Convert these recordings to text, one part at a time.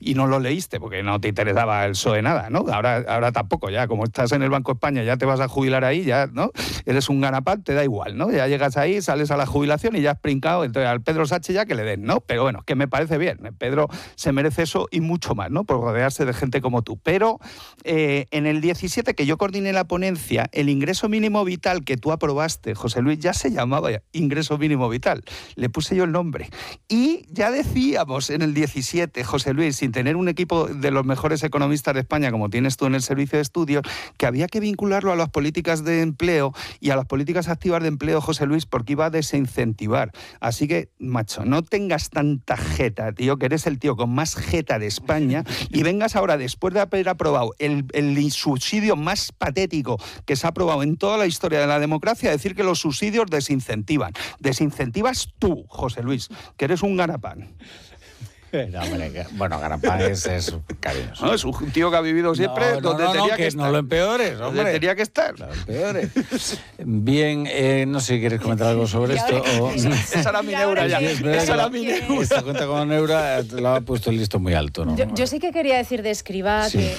y no lo leíste porque no te interesaba el PSOE nada, ¿no? Ahora tampoco, ya como estás en el Banco de España, ya te vas a jubilar ahí, ya, ¿no? Eres un ganapán, te da igual, ¿no? Ya llegas ahí, sales a la jubilación y ya has brincado, entonces al Pedro Sánchez ya que le den, ¿no? Pero bueno, que me parece bien, Pedro se merece eso y mucho más, ¿no? Por rodearse de gente como tú. Pero en el 17, que yo coordiné la ponencia, el ingreso mínimo vital que tú aprobaste, José Luis, ya se llamaba ingreso mínimo vital. Le puse yo el nombre. Y ya decíamos en el 17, José Luis, sin tener un equipo de los mejores economistas de España, como tienes tú en el Servicio de Estudios, que había que vincularlo a las políticas de empleo y a las políticas activas de empleo, José Luis, porque iba a desincentivar. Así que, macho, no tengas tanta jeta, tío, que eres el tío con más jeta de España, y vengas ahora, después de haber aprobado el subsidio más patético que se ha aprobado en toda la historia de la democracia, a decir que los subsidios desincentivan. Desincentivas tú, José Luis, que eres un ganapán. No, hombre, bueno, ganapán es cariñoso. No, es un tío que ha vivido siempre donde tenía que estar. No lo empeores, hombre. Donde tenía que estar. No lo empeores. Bien, no sé si quieres comentar algo sobre esto. Esa era mi neura ya. Esa era mi neura. Esta cuenta con neura lo ha puesto el listo muy alto, ¿no? Yo sí que quería decir de Escrivá sí.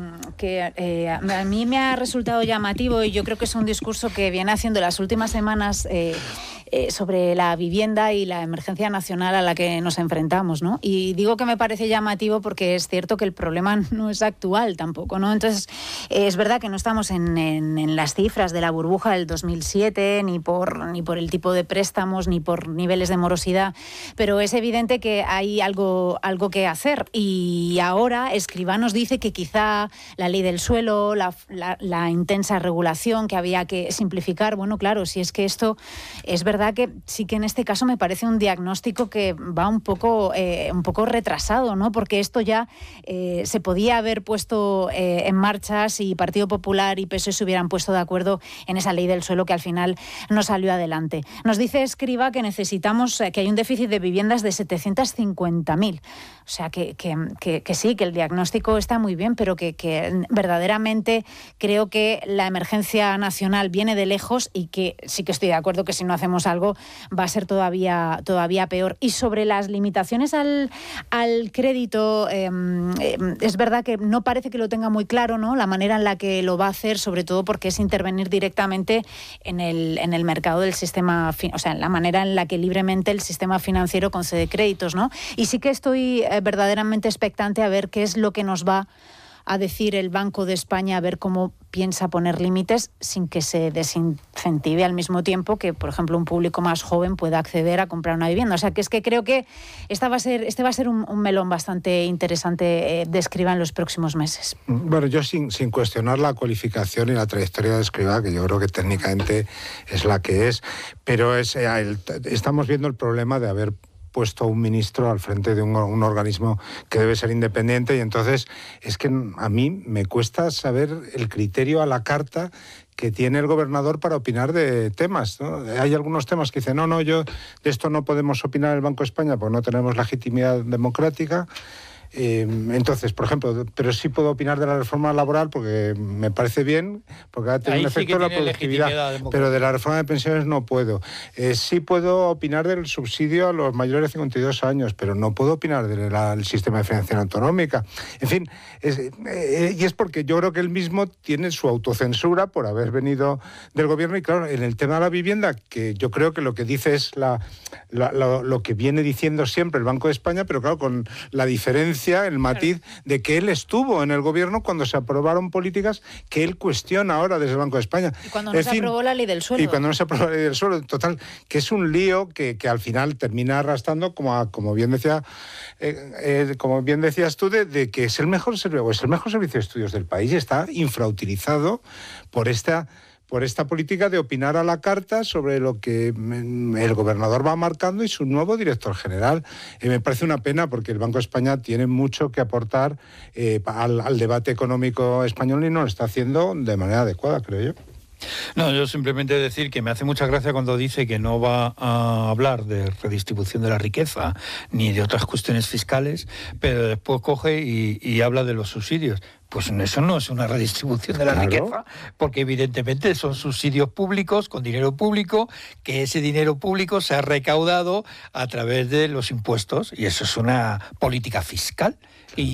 que a mí me ha resultado llamativo, y yo creo que es un discurso que viene haciendo las últimas semanas sobre la vivienda y la emergencia nacional a la que nos enfrentamos, ¿no? Y digo que me parece llamativo porque es cierto que el problema no es actual tampoco, ¿no? Entonces, es verdad que no estamos en las cifras de la burbuja del 2007, ni por el tipo de préstamos, ni por niveles de morosidad, pero es evidente que hay algo que hacer. Y ahora Escrivá nos dice que quizá la ley del suelo, la intensa regulación que había que simplificar, bueno, claro, si es que esto es verdad que sí que en este caso me parece un diagnóstico que va un poco retrasado, ¿no? Porque esto ya se podía haber puesto en marcha si Partido Popular y PSOE se hubieran puesto de acuerdo en esa ley del suelo que al final no salió adelante. Nos dice Escrivá que necesitamos, que hay un déficit de viviendas de 750.000. O sea, que sí, que el diagnóstico está muy bien, pero que verdaderamente creo que la emergencia nacional viene de lejos y que sí que estoy de acuerdo que si no hacemos algo va a ser todavía peor. Y sobre las limitaciones al crédito, es verdad que no parece que lo tenga muy claro, ¿no? La manera en la que lo va a hacer, sobre todo porque es intervenir directamente en el mercado del sistema, o sea, en la manera en la que libremente el sistema financiero concede créditos, ¿no? Y sí que estoy verdaderamente expectante a ver qué es lo que nos va a decir el Banco de España, a ver cómo piensa poner límites sin que se desincentive al mismo tiempo que, por ejemplo, un público más joven pueda acceder a comprar una vivienda. O sea, que es que creo que este va a ser un melón bastante interesante de Escrivá en los próximos meses. Bueno, yo sin cuestionar la cualificación y la trayectoria de Escrivá, que yo creo que técnicamente es la que es, pero estamos viendo el problema de haber puesto a un ministro al frente de un organismo que debe ser independiente, y entonces es que a mí me cuesta saber el criterio a la carta que tiene el gobernador para opinar de temas, ¿no? Hay algunos temas que dicen, yo de esto no podemos opinar en el Banco de España porque no tenemos legitimidad democrática. Entonces, por ejemplo, pero sí puedo opinar de la reforma laboral porque me parece bien, porque va a tener un efecto en la productividad, pero de la reforma de pensiones no puedo. Sí puedo opinar del subsidio a los mayores de 52 años, pero no puedo opinar del sistema de financiación autonómica. En fin, y es porque yo creo que él mismo tiene su autocensura por haber venido del gobierno, y claro, en el tema de la vivienda, que yo creo que lo que dice es lo que viene diciendo siempre el Banco de España, pero claro, con la diferencia, el matiz de que él estuvo en el gobierno cuando se aprobaron políticas que él cuestiona ahora desde el Banco de España. Y cuando no se aprobó la ley del suelo. Y cuando no se aprobó la ley del suelo, total, que es un lío que al final termina arrastrando, como bien decías tú, de que es el mejor servicio de estudios del país, y está infrautilizado por esta política de opinar a la carta sobre lo que el gobernador va marcando y su nuevo director general. Me parece una pena porque el Banco de España tiene mucho que aportar al debate económico español y no lo está haciendo de manera adecuada, creo yo. No, yo simplemente decir que me hace mucha gracia cuando dice que no va a hablar de redistribución de la riqueza ni de otras cuestiones fiscales, pero después coge y habla de los subsidios. Pues eso no es una redistribución de la riqueza, porque evidentemente son subsidios públicos con dinero público, que ese dinero público se ha recaudado a través de los impuestos, y eso es una política fiscal.